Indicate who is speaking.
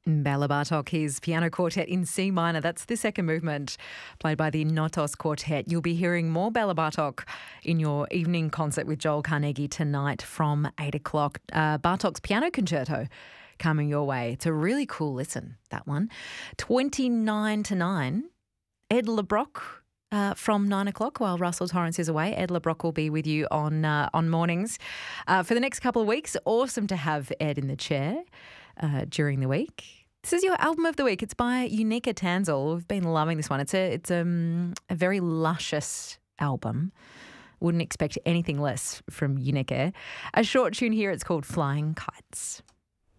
Speaker 1: Bela Bartok, his piano quartet in C minor. That's the second movement played by the Notos Quartet. You'll be hearing more Bela Bartok in your evening concert with Joel Carnegie tonight from 8 o'clock. Bartok's Piano Concerto coming your way. It's a really cool listen, that one. 29 to 9, Ed LeBrock from 9 o'clock while Russell Torrance is away. Ed LeBrock will be with you on mornings for the next couple of weeks. Awesome to have Ed in the chair during the week. This is your album of the week. It's by Unica Tanzel. We've been loving this one. It's a very luscious album. Wouldn't expect anything less from Unica. A short tune here. It's called Flying Kites.